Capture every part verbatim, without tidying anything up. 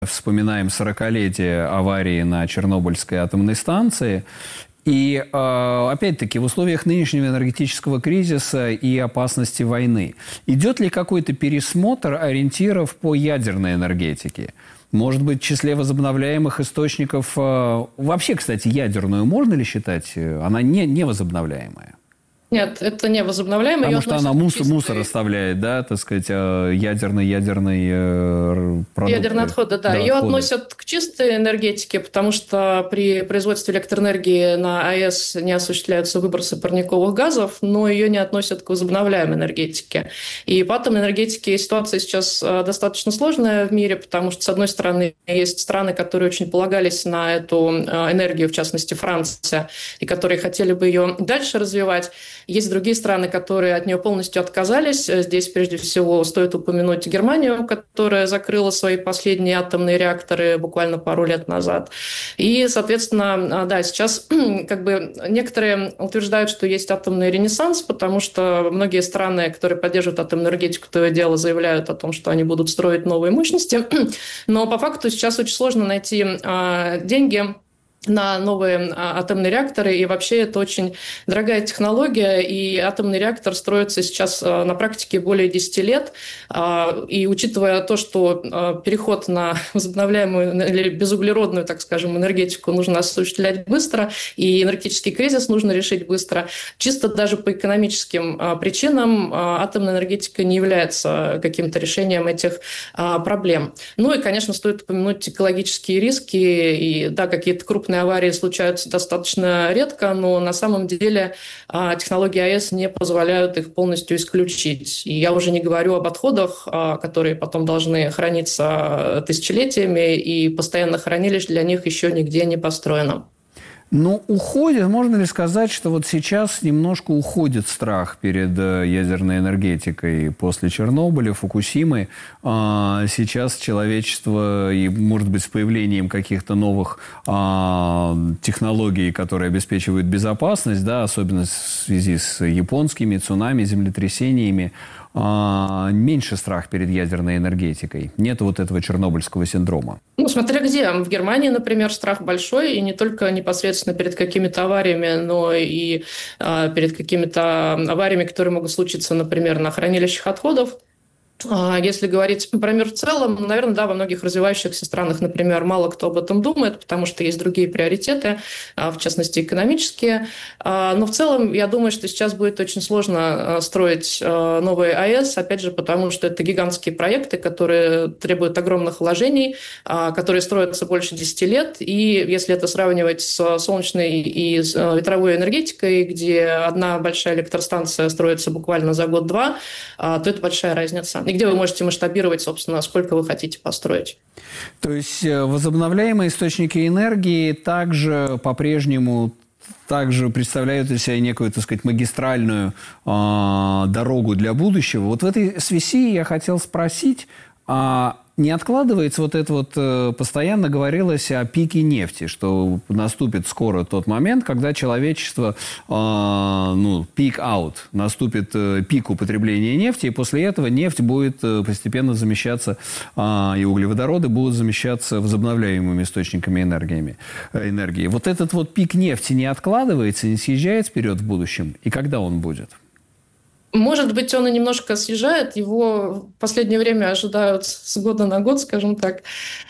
вспоминаем сорокалетие аварии на Чернобыльской атомной станции. И, опять-таки, в условиях нынешнего энергетического кризиса и опасности войны, идет ли какой-то пересмотр ориентиров по ядерной энергетике? Может быть, в числе возобновляемых источников... Вообще, кстати, ядерную можно ли считать? Она не, невозобновляемая. Нет, это не возобновляемое. Потому что она мусор, чистой... мусор оставляет, да, так сказать, ядерный, ядерный продукт. Ядерные отходы, да. да Ее отходы. Относят к чистой энергетике, потому что при производстве электроэнергии на АЭС не осуществляются выбросы парниковых газов, но ее не относят к возобновляемой энергетике. И по атомной энергетике ситуация сейчас достаточно сложная в мире, потому что, с одной стороны, есть страны, которые очень полагались на эту энергию, в частности, Франция, и которые хотели бы ее дальше развивать. Есть другие страны, которые от нее полностью отказались. Здесь, прежде всего, стоит упомянуть Германию, которая закрыла свои последние атомные реакторы буквально пару лет назад. И, соответственно, да, сейчас как бы некоторые утверждают, что есть атомный ренессанс, потому что многие страны, которые поддерживают атомную энергетику, то и дело заявляют о том, что они будут строить новые мощности. Но по факту сейчас очень сложно найти деньги на новые атомные реакторы, и вообще это очень дорогая технология, и атомный реактор строится сейчас на практике более десяти лет, и учитывая то, что переход на возобновляемую или безуглеродную, так скажем, энергетику нужно осуществлять быстро, и энергетический кризис нужно решить быстро, чисто даже по экономическим причинам атомная энергетика не является каким-то решением этих проблем. Ну и, конечно, стоит упомянуть экологические риски, и да, какие-то крупные аварии случаются достаточно редко, но на самом деле технологии АЭС не позволяют их полностью исключить. И я уже не говорю об отходах, которые потом должны храниться тысячелетиями, и постоянно хранилищ для них еще нигде не построено. Ну, уходит, можно ли сказать, что вот сейчас немножко уходит страх перед ядерной энергетикой после Чернобыля, Фукусимы. А сейчас человечество, и, может быть, с появлением каких-то новых а, технологий, которые обеспечивают безопасность, да, особенно в связи с японскими цунами, землетрясениями, а, меньше страх перед ядерной энергетикой. Нет вот этого чернобыльского синдрома. Ну, смотря где. В Германии, например, страх большой, и не только непосредственно перед какими-то авариями, но и а, перед какими-то авариями, которые могут случиться, например, на хранилищах отходов. Если говорить про мир в целом, наверное, да, во многих развивающихся странах, например, мало кто об этом думает, потому что есть другие приоритеты, в частности, экономические. Но в целом, я думаю, что сейчас будет очень сложно строить новые АЭС, опять же, потому что это гигантские проекты, которые требуют огромных вложений, которые строятся больше десяти лет. И если это сравнивать с солнечной и ветровой энергетикой, где одна большая электростанция строится буквально за год-два, то это большая разница. И где вы можете масштабировать, собственно, сколько вы хотите построить. То есть возобновляемые источники энергии также по-прежнему также представляют из себя некую, так сказать, магистральную э, дорогу для будущего. Вот в этой связи я хотел спросить, а не откладывается вот это вот, э, постоянно говорилось о пике нефти, что наступит скоро тот момент, когда человечество, э, ну, пик-аут, наступит э, пик употребления нефти, и после этого нефть будет э, постепенно замещаться, э, и углеводороды будут замещаться возобновляемыми источниками энергиями, э, энергии. Вот этот вот пик нефти не откладывается, не съезжает вперед в будущем, и когда он будет? Может быть, он и немножко съезжает. Его в последнее время ожидают с года на год, скажем так.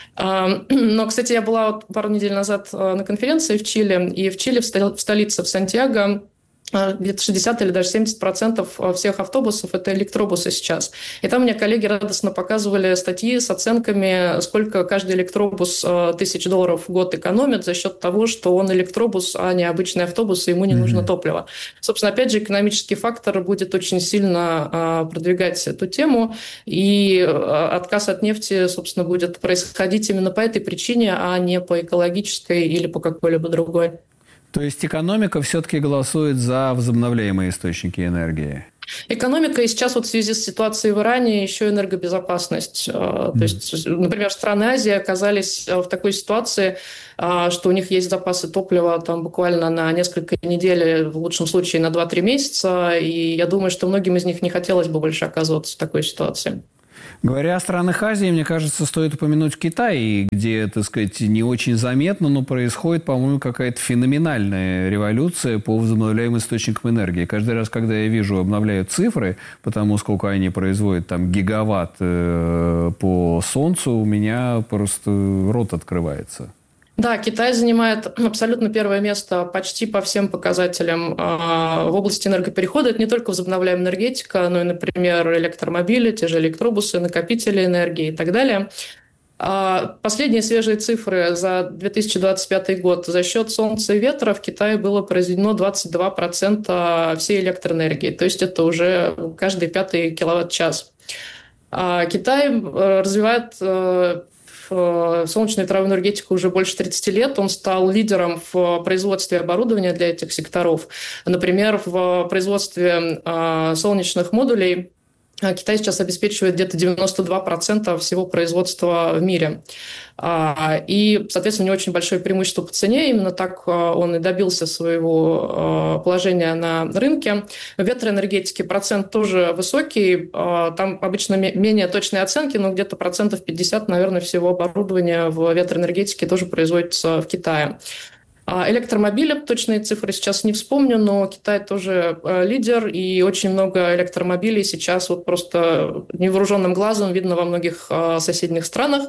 Но, кстати, я была вот пару недель назад на конференции в Чили, и в Чили, в столице, в Сантьяго, где-то шестьдесят или даже семьдесят процентов всех автобусов – это электробусы сейчас. И там мне коллеги радостно показывали статьи с оценками, сколько каждый электробус тысяч долларов в год экономит за счет того, что он электробус, а не обычный автобус, и ему не mm-hmm. нужно топливо. Собственно, опять же, экономический фактор будет очень сильно продвигать эту тему, и отказ от нефти, собственно, будет происходить именно по этой причине, а не по экологической или по какой-либо другой. То есть экономика все-таки голосует за возобновляемые источники энергии? Экономика и сейчас вот в связи с ситуацией в Иране еще энергобезопасность. Mm. То есть, например, страны Азии оказались в такой ситуации, что у них есть запасы топлива там буквально на несколько недель, в лучшем случае на два-три месяца. И я думаю, что многим из них не хотелось бы больше оказываться в такой ситуации. Говоря о странах Азии, мне кажется, стоит упомянуть Китай, где, так сказать, не очень заметно, но происходит, по-моему, какая-то феноменальная революция по возобновляемым источникам энергии. Каждый раз, когда я вижу, обновляют цифры, потому сколько они производят, там, гигаватт э, по Солнцу, у меня просто рот открывается. Да, Китай занимает абсолютно первое место почти по всем показателям в области энергоперехода. Это не только возобновляемая энергетика, но и, например, электромобили, те же электробусы, накопители энергии и так далее. Последние свежие цифры за две тысячи двадцать пятый год. За счет солнца и ветра в Китае было произведено двадцать два процента всей электроэнергии. То есть это уже каждый пятый киловатт-час. Китай развивает солнечную и ветровую энергетику уже больше тридцати лет. Он стал лидером в производстве оборудования для этих секторов. Например, в производстве солнечных модулей Китай сейчас обеспечивает где-то девяносто два процента всего производства в мире. И, соответственно, у него очень большое преимущество по цене. Именно так он и добился своего положения на рынке. В ветроэнергетике процент тоже высокий. Там обычно менее точные оценки, но где-то процентов пятьдесят, наверное, всего оборудования в ветроэнергетике тоже производится в Китае. Электромобили, точные цифры сейчас не вспомню, но Китай тоже лидер, и очень много электромобилей сейчас вот просто невооруженным глазом видно во многих соседних странах.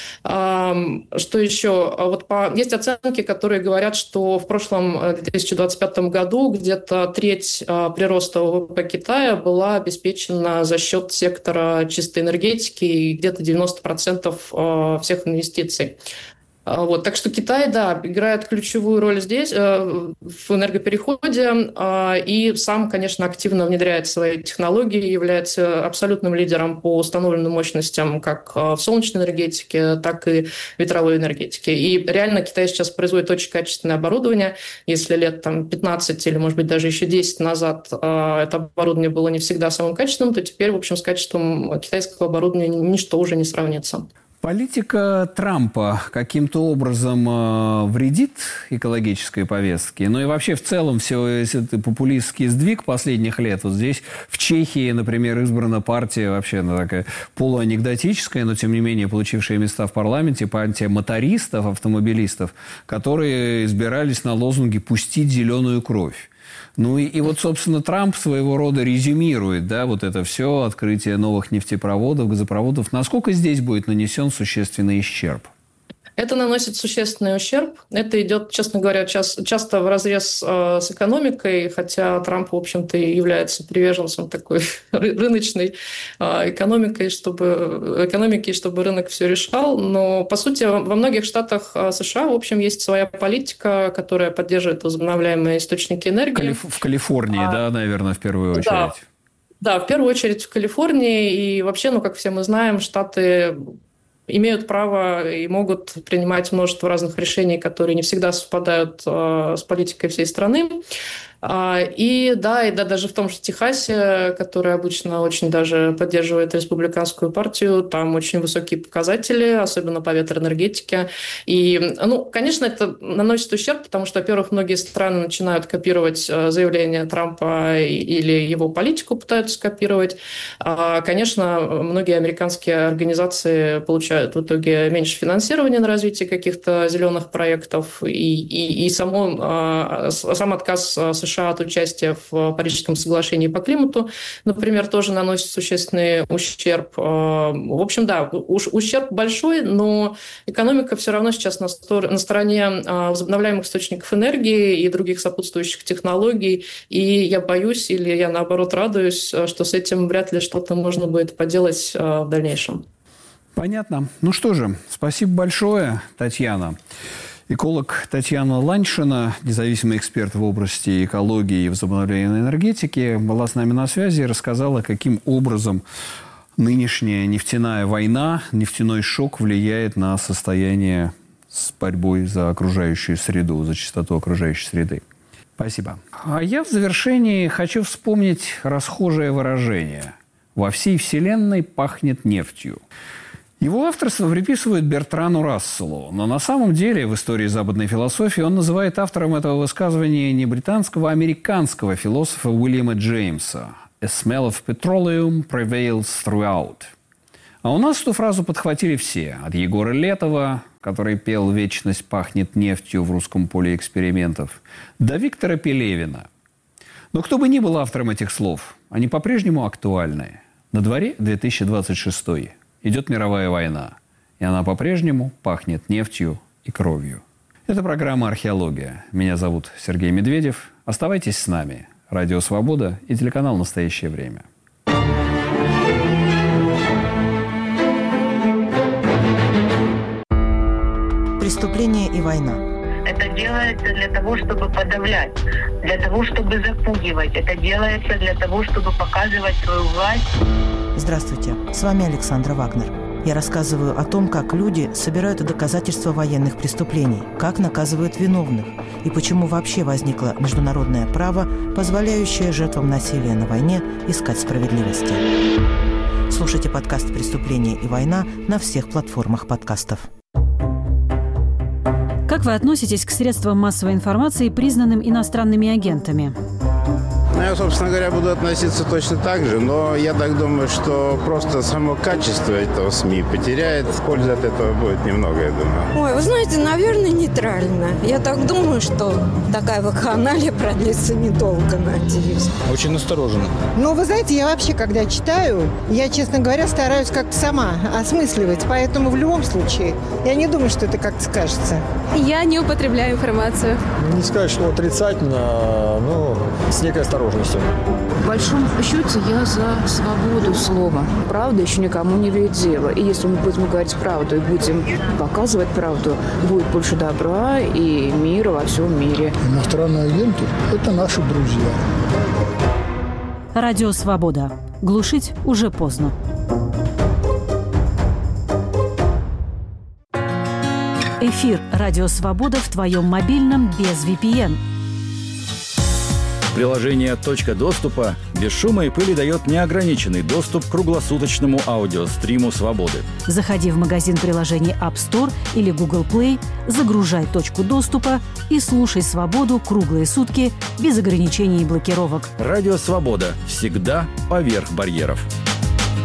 Что еще? Вот по... Есть оценки, которые говорят, что в прошлом две тысячи двадцать пятом году где-то треть прироста ВВП Китая была обеспечена за счет сектора чистой энергетики и где-то девяносто процентов всех инвестиций. Вот, так что Китай, да, играет ключевую роль здесь, э, в энергопереходе, э, и сам, конечно, активно внедряет свои технологии, является абсолютным лидером по установленным мощностям как в солнечной энергетике, так и ветровой энергетике. И реально Китай сейчас производит очень качественное оборудование. Если лет там, пятнадцать или, может быть, даже еще десять назад э, это оборудование было не всегда самым качественным, то теперь, в общем, с качеством китайского оборудования ничто уже не сравнится. Политика Трампа каким-то образом э, вредит экологической повестке? Ну и вообще в целом все этот популистский сдвиг последних лет. Вот здесь в Чехии, например, избрана партия вообще ну, такая полуанекдотическая, но тем не менее получившая места в парламенте, партия мотористов, автомобилистов, которые избирались на лозунге «пустить зеленую кровь». Ну и, и вот, собственно, Трамп своего рода резюмирует, да, вот это все, открытие новых нефтепроводов, газопроводов. Насколько здесь будет нанесен существенный ущерб? Это наносит существенный ущерб. Это идет, честно говоря, часто, часто вразрез э, с экономикой, хотя Трамп, в общем-то, и является приверженцем такой рыночной э, экономикой, чтобы, экономики, чтобы рынок все решал. Но, по сути, во многих штатах США, в общем, есть своя политика, которая поддерживает возобновляемые источники энергии. В Калифорнии, а, да, наверное, в первую очередь. Да, да, в первую очередь в Калифорнии. И вообще, ну, как все мы знаем, штаты имеют право и могут принимать множество разных решений, которые не всегда совпадают э, с политикой всей страны. И да, и да, даже в том же Техасе, который обычно очень даже поддерживает республиканскую партию, там очень высокие показатели, особенно по ветроэнергетике. И, ну, конечно, это наносит ущерб, потому что, во-первых, многие страны начинают копировать заявления Трампа или его политику пытаются копировать. Конечно, многие американские организации получают в итоге меньше финансирования на развитие каких-то зеленых проектов, и, и, и само, сам отказ США США от участия в Парижском соглашении по климату, например, тоже наносит существенный ущерб. В общем, да, ущерб большой, но экономика все равно сейчас на стороне возобновляемых источников энергии и других сопутствующих технологий. И я боюсь, или я наоборот радуюсь, что с этим вряд ли что-то можно будет поделать в дальнейшем. Понятно. Ну что же, спасибо большое, Татьяна. Эколог Татьяна Ланьшина, независимый эксперт в области экологии и возобновляемой энергетики, была с нами на связи и рассказала, каким образом нынешняя нефтяная война, нефтяной шок влияет на состояние с борьбой за окружающую среду, за чистоту окружающей среды. Спасибо. А я в завершении хочу вспомнить расхожее выражение «Во всей вселенной пахнет нефтью». Его авторство приписывают Бертрану Расселу, но на самом деле в истории западной философии он называет автором этого высказывания не британского, а американского философа Уильяма Джеймса. «A smell of petroleum prevails throughout». А у нас эту фразу подхватили все. От Егора Летова, который пел «Вечность пахнет нефтью» в русском поле экспериментов, до Виктора Пелевина. Но кто бы ни был автором этих слов, они по-прежнему актуальны. На дворе две тысячи двадцать шестой. Идет мировая война. И она по-прежнему пахнет нефтью и кровью. Это программа «Археология». Меня зовут Сергей Медведев. Оставайтесь с нами. Радио «Свобода» и телеканал «Настоящее время». Преступление и война. Это делается для того, чтобы подавлять, для того, чтобы запугивать. Это делается для того, чтобы показывать свою власть. Здравствуйте, с вами Александра Вагнер. Я рассказываю о том, как люди собирают доказательства военных преступлений, как наказывают виновных и почему вообще возникло международное право, позволяющее жертвам насилия на войне искать справедливости. Слушайте подкаст «Преступление и война» на всех платформах подкастов. Как вы относитесь к средствам массовой информации, признанным иностранными агентами? Ну, я, собственно говоря, буду относиться точно так же, но я так думаю, что просто само качество этого СМИ потеряет. Пользы от этого будет немного, я думаю. Ой, вы знаете, наверное, нейтрально. Я так думаю, что такая вакханалия продлится недолго, надеюсь. Очень настороженно. Ну, вы знаете, я вообще, когда читаю, я, честно говоря, стараюсь как-то сама осмысливать. Поэтому в любом случае я не думаю, что это как-то скажется. Я не употребляю информацию. Не сказать, что отрицательно, но с некой осторожностью. В большом счете я за свободу слова. Правда еще никому не вредила. И если мы будем говорить правду и будем показывать правду, будет больше добра и мира во всем мире. Иностранные агенты – это наши друзья. Радио «Свобода». Глушить уже поздно. Эфир «Радио Свобода» в твоем мобильном без ви пи эн. Приложение «Точка доступа» без шума и пыли дает неограниченный доступ к круглосуточному аудиостриму «Свободы». Заходи в магазин приложений App Store или Google Play, загружай «Точку доступа» и слушай «Свободу» круглые сутки без ограничений и блокировок. Радио «Свобода» всегда поверх барьеров.